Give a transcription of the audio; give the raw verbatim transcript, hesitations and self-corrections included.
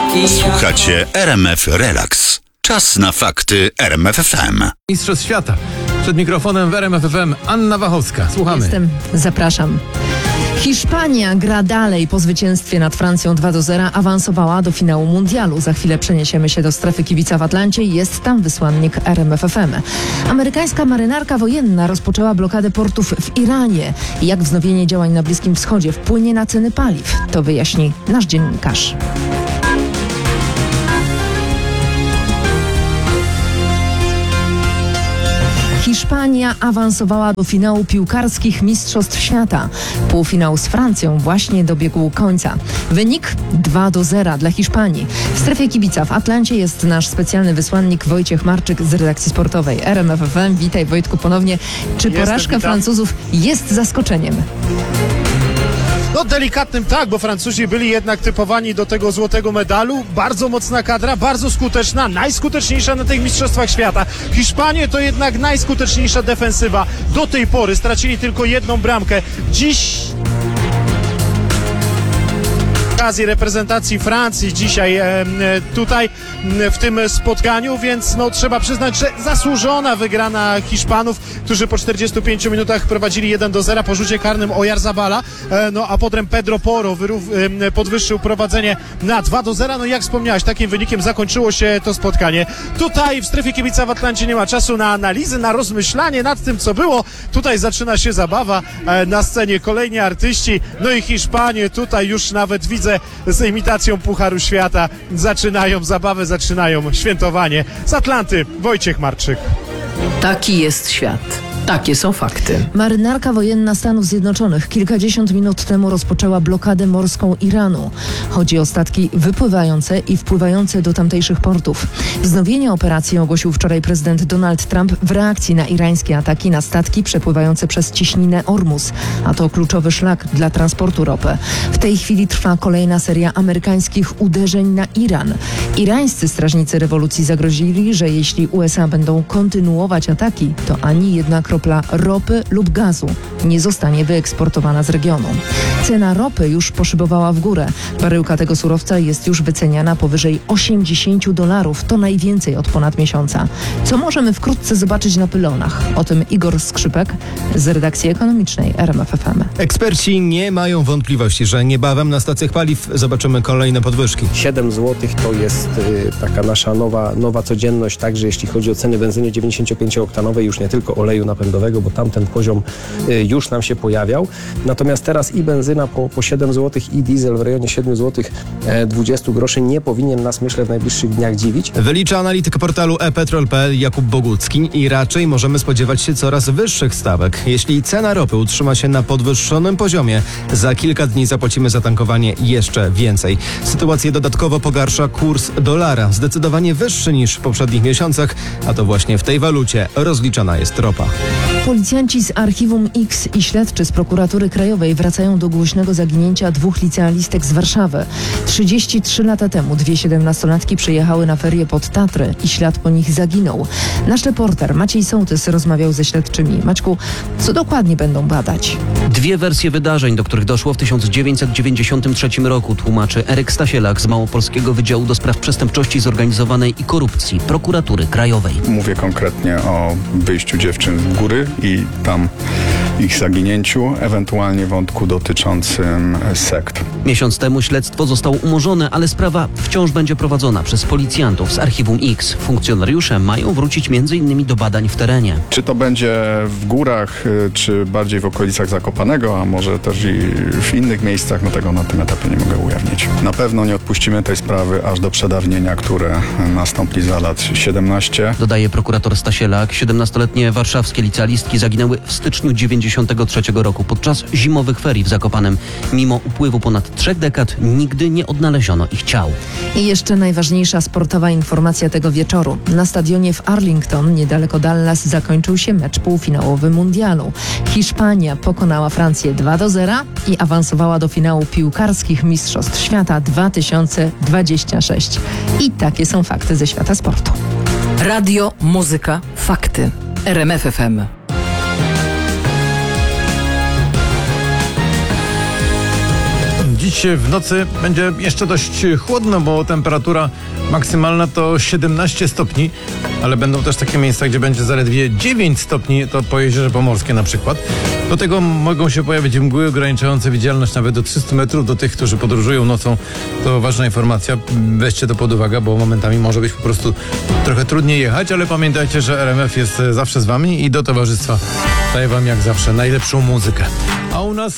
Słuchacie R M F Relax. Czas na fakty R M F F M. Mistrzostw świata. Przed mikrofonem w R M F F M Anna Wachowska. Słuchamy. Jestem. Zapraszam. Hiszpania gra dalej. Po zwycięstwie nad Francją dwa do zera awansowała do finału mundialu. Za chwilę przeniesiemy się do strefy kibica w Atlancie i jest tam wysłannik R M F F M. Amerykańska marynarka wojenna rozpoczęła blokadę portów w Iranie. Jak wznowienie działań na Bliskim Wschodzie wpłynie na ceny paliw? To wyjaśni nasz dziennikarz. Hiszpania awansowała do finału piłkarskich Mistrzostw Świata. Półfinał z Francją właśnie dobiegł końca. Wynik dwa do zera dla Hiszpanii. W strefie kibica w Atlancie jest nasz specjalny wysłannik Wojciech Marczyk z redakcji sportowej R M F F M. Witaj, Wojtku, ponownie. Czy Jestem, porażka witam. Francuzów jest zaskoczeniem? No delikatnym tak, bo Francuzi byli jednak typowani do tego złotego medalu. Bardzo mocna kadra, bardzo skuteczna, najskuteczniejsza na tych mistrzostwach świata. Hiszpanie to jednak najskuteczniejsza defensywa. Do tej pory stracili tylko jedną bramkę. Dziś okazji reprezentacji Francji dzisiaj e, tutaj w tym spotkaniu, więc no trzeba przyznać, że zasłużona wygrana Hiszpanów, którzy po czterdziestu pięciu minutach prowadzili jeden do zera po rzucie karnym Oyarzabala, e, no a potem Pedro Porro wyrów, e, podwyższył prowadzenie na dwa do zera. No jak wspomniałeś, takim wynikiem zakończyło się to spotkanie. Tutaj w strefie kibica w Atlancie nie ma czasu na analizy, na rozmyślanie nad tym, co było. Tutaj zaczyna się zabawa, e, na scenie kolejni artyści, no i Hiszpanie tutaj już nawet widzę z imitacją Pucharu Świata zaczynają zabawę, zaczynają świętowanie. Z Atlanty Wojciech Marczyk. Taki jest świat. Takie są fakty. Marynarka wojenna Stanów Zjednoczonych kilkadziesiąt minut temu rozpoczęła blokadę morską Iranu. Chodzi o statki wypływające i wpływające do tamtejszych portów. Wznowienie operacji ogłosił wczoraj prezydent Donald Trump w reakcji na irańskie ataki na statki przepływające przez cieśninę Ormus, a to kluczowy szlak dla transportu ropy. W tej chwili trwa kolejna seria amerykańskich uderzeń na Iran. Irańscy strażnicy rewolucji zagrozili, że jeśli U S A będą kontynuować ataki, to ani jedna kropla ropy lub gazu nie zostanie wyeksportowana z regionu. Cena ropy już poszybowała w górę. Baryłka tego surowca jest już wyceniana powyżej osiemdziesiąt dolarów. To najwięcej od ponad miesiąca. Co możemy wkrótce zobaczyć na pylonach? O tym Igor Skrzypek z redakcji ekonomicznej R M F F M. Eksperci nie mają wątpliwości, że niebawem na stacjach paliw zobaczymy kolejne podwyżki. siedem złotych to jest y, taka nasza nowa, nowa codzienność, także jeśli chodzi o ceny benzyny dziewięćdziesięciopięciooktanowej, już nie tylko oleju napędowego, bo tamten poziom y, już nam się pojawiał. Natomiast teraz i benzyna po, po siedem złotych i diesel w rejonie siedem złotych dwadzieścia groszy nie powinien nas, myślę, w najbliższych dniach dziwić. Wylicza analityk portalu e petrol kropka p l Jakub Bogucki i raczej możemy spodziewać się coraz wyższych stawek. Jeśli cena ropy utrzyma się na podwyższonym poziomie, za kilka dni zapłacimy za tankowanie jeszcze więcej. Sytuację dodatkowo pogarsza kurs dolara, zdecydowanie wyższy niż w poprzednich miesiącach, a to właśnie w tej walucie rozliczana jest ropa. Policjanci z Archiwum X i śledczy z Prokuratury Krajowej wracają do głośnego zaginięcia dwóch licealistek z Warszawy. trzydzieści trzy lata temu dwie siedemnastolatki przyjechały na ferie pod Tatry i ślad po nich zaginął. Nasz reporter Maciej Sołtys rozmawiał ze śledczymi. Maćku, co dokładnie będą badać? Dwie wersje wydarzeń, do których doszło w tysiąc dziewięćset dziewięćdziesiątym trzecim roku, tłumaczy Eryk Stasielak z Małopolskiego Wydziału do Spraw Przestępczości Zorganizowanej i Korupcji Prokuratury Krajowej. Mówię konkretnie o wyjściu dziewczyn z góry i tam ich zaginięciu, ewentualnie wątku dotyczącym sekt. Miesiąc temu śledztwo zostało umorzone, ale sprawa wciąż będzie prowadzona przez policjantów z Archiwum X. Funkcjonariusze mają wrócić między innymi do badań w terenie. Czy to będzie w górach, czy bardziej w okolicach Zakopanego, a może też i w innych miejscach, no tego na tym etapie nie mogę ujawnić. Na pewno nie odpuścimy tej sprawy aż do przedawnienia, które nastąpi za lat siedemnaście. Dodaje prokurator Stasielak, siedemnastoletnie warszawskie licealistki zaginęły w styczniu dziewięćdziesiątego trzeciego roku podczas zimowych ferii w Zakopanem. Mimo upływu ponad trzech dekad nigdy nie odnaleziono ich ciał. I jeszcze najważniejsza sportowa informacja tego wieczoru. Na stadionie w Arlington, niedaleko Dallas, zakończył się mecz półfinałowy mundialu. Hiszpania pokonała Francję dwa do zera i awansowała do finału piłkarskich Mistrzostw Świata dwa tysiące dwudziestego szóstego. I takie są fakty ze świata sportu. Radio, muzyka, fakty. R M F F M. Dziś Dziś w nocy będzie jeszcze dość chłodno, bo temperatura maksymalna to siedemnaście stopni, ale będą też takie miejsca, gdzie będzie zaledwie dziewięć stopni, to po Jeziorze Pomorskie na przykład. Do tego mogą się pojawić mgły ograniczające widzialność nawet do trzystu metrów. Do tych, którzy podróżują nocą, to ważna informacja. Weźcie to pod uwagę, bo momentami może być po prostu trochę trudniej jechać, ale pamiętajcie, że R M F jest zawsze z wami i do towarzystwa daje wam jak zawsze najlepszą muzykę. A u nas